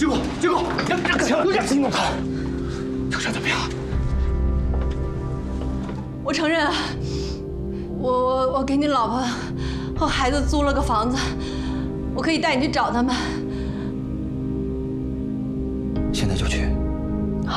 经过，有点激动他。调查怎么样？ 我承认啊，我给你老婆和孩子租了个房子，我可以带你去找他们。 现在就去。